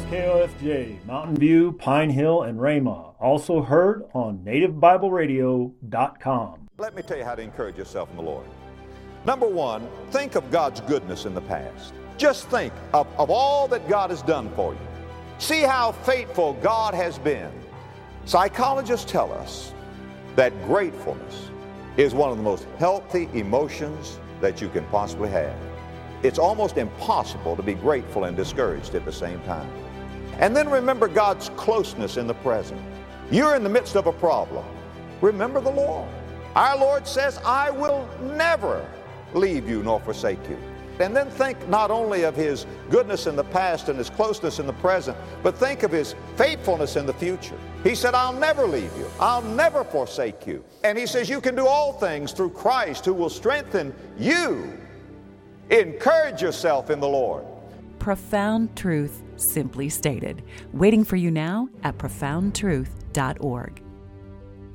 KOFJ, Mountain View, Pine Hill, and Ramah. Also heard on NativeBibleRadio.com. Let me tell you how to encourage yourself in the Lord. Number one, think of God's goodness in the past. Just think of all that God has done for you. See how faithful God has been. Psychologists tell us that gratefulness is one of the most healthy emotions that you can possibly have. It's almost impossible to be grateful and discouraged at the same time. And then remember God's closeness in the present. You're in the midst of a problem. Remember the Lord. Our Lord says, I will never leave you nor forsake you. And then think not only of His goodness in the past and His closeness in the present, but think of His faithfulness in the future. He said, I'll never leave you. I'll never forsake you. And He says, you can do all things through Christ who will strengthen you. Encourage yourself in the Lord. Profound truth simply stated. Waiting for you now at profoundtruth.org.